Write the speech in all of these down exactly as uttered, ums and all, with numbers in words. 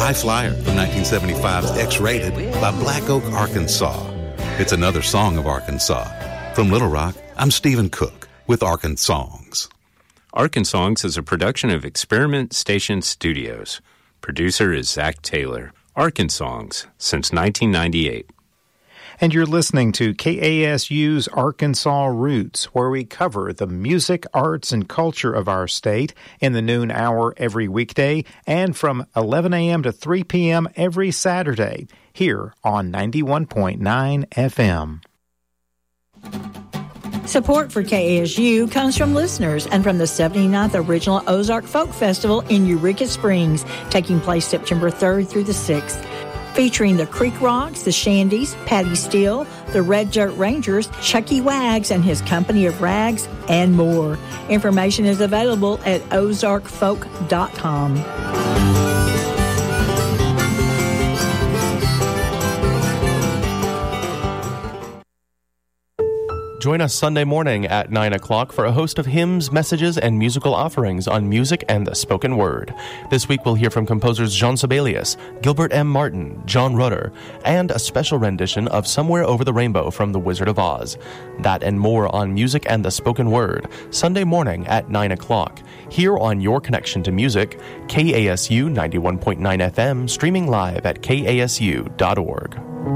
High Flyer from nineteen seventy-five's X-Rated by Black Oak, Arkansas. It's another song of Arkansas. From Little Rock, I'm Stephen Cook with Arkansongs. Arkansongs is a production of Experiment Station Studios. Producer is Zach Taylor. Arkansongs since nineteen ninety-eight. And you're listening to K A S U's Arkansas Roots, where we cover the music, arts, and culture of our state in the noon hour every weekday and from eleven a.m. to three p.m. every Saturday here on ninety-one point nine F M. Support for K A S U comes from listeners and from the seventy-ninth Original Ozark Folk Festival in Eureka Springs, taking place September third through the sixth. Featuring the Creek Rocks, the Shandies, Patty Steele, the Red Dirt Rangers, Chucky Wags and his company of rags, and more. Information is available at ozark folk dot com. Join us Sunday morning at nine o'clock for a host of hymns, messages, and musical offerings on music and the spoken word. This week we'll hear from composers Jean Sibelius, Gilbert M. Martin, John Rutter, and a special rendition of Somewhere Over the Rainbow from The Wizard of Oz. That and more on music and the spoken word, Sunday morning at nine o'clock. Here on Your Connection to Music, K A S U ninety-one point nine F M, streaming live at K A S U dot org.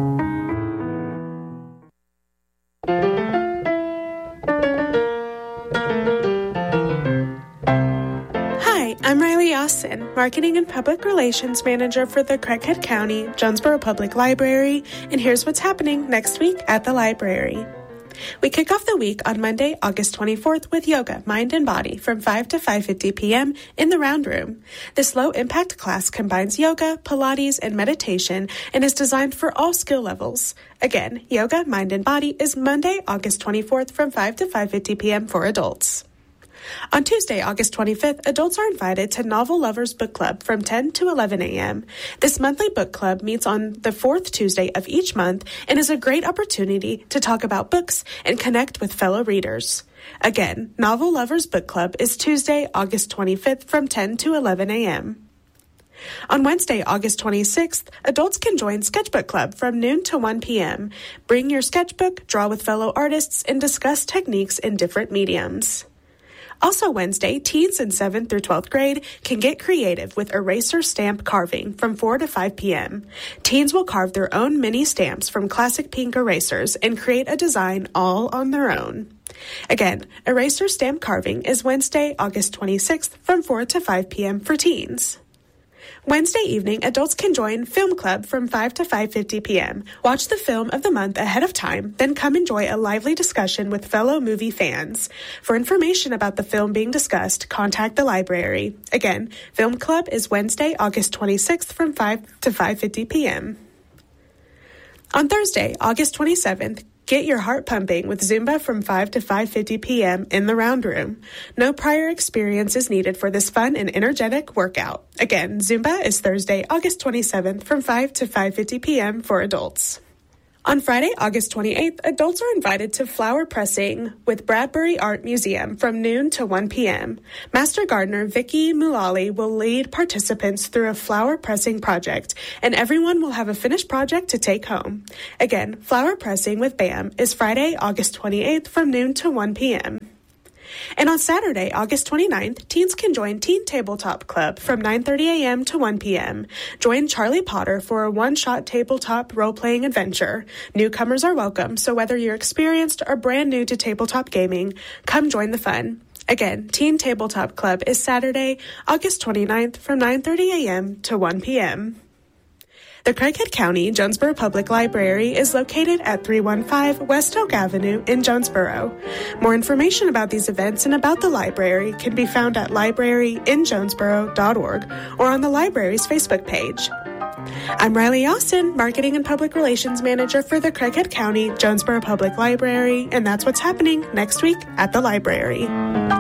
I'm Riley Austin, Marketing and Public Relations Manager for the Craighead County Jonesboro Public Library, and here's what's happening next week at the library. We kick off the week on Monday, August twenty-fourth with Yoga, Mind and Body from five to five fifty p.m. in the Round Room. This low-impact class combines yoga, Pilates, and meditation and is designed for all skill levels. Again, Yoga, Mind and Body is Monday, August twenty-fourth from five to five fifty p.m. for adults. On Tuesday, August twenty-fifth, adults are invited to Novel Lovers Book Club from ten to eleven a.m. This monthly book club meets on the fourth Tuesday of each month and is a great opportunity to talk about books and connect with fellow readers. Again, Novel Lovers Book Club is Tuesday, August twenty-fifth from ten to eleven a.m. On Wednesday, August twenty-sixth, adults can join Sketchbook Club from noon to one p.m. Bring your sketchbook, draw with fellow artists, and discuss techniques in different mediums. Also Wednesday, teens in seventh through twelfth grade can get creative with eraser stamp carving from four to five p.m. Teens will carve their own mini stamps from classic pink erasers and create a design all on their own. Again, eraser stamp carving is Wednesday, August twenty-sixth from four to five p.m. for teens. Wednesday evening, adults can join Film Club from five to five fifty p.m. Watch the film of the month ahead of time, then come enjoy a lively discussion with fellow movie fans. For information about the film being discussed, contact the library. Again, Film Club is Wednesday, August twenty-sixth from five to five fifty p.m. On Thursday, August twenty-seventh, get your heart pumping with Zumba from five to five fifty p.m. in the Round Room. No prior experience is needed for this fun and energetic workout. Again, Zumba is Thursday, August twenty-seventh from five to five fifty p.m. for adults. On Friday, August twenty-eighth, adults are invited to flower pressing with Bradbury Art Museum from noon to one p.m. Master gardener Vicky Mulally will lead participants through a flower pressing project, and everyone will have a finished project to take home. Again, flower pressing with B A M is Friday, August twenty-eighth from noon to one p.m. And on Saturday, August twenty-ninth, teens can join Teen Tabletop Club from nine thirty a.m. to one p.m. Join Charlie Potter for a one-shot tabletop role-playing adventure. Newcomers are welcome, so whether you're experienced or brand new to tabletop gaming, come join the fun. Again, Teen Tabletop Club is Saturday, August twenty-ninth from nine thirty a.m. to one p.m. The Craighead County Jonesboro Public Library is located at three one five West Oak Avenue in Jonesboro. More information about these events and about the library can be found at library in jonesboro dot org or on the library's Facebook page. I'm Riley Austin, Marketing and Public Relations Manager for the Craighead County Jonesboro Public Library, and that's what's happening next week at the library.